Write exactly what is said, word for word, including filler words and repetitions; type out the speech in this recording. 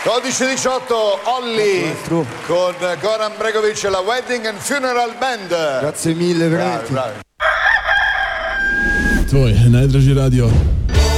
dodici diciotto Olli con Goran Bregovic e la Wedding and Funeral Band. Grazie mille, veramente. Bravi, bravi. Tvoj najdraži radio.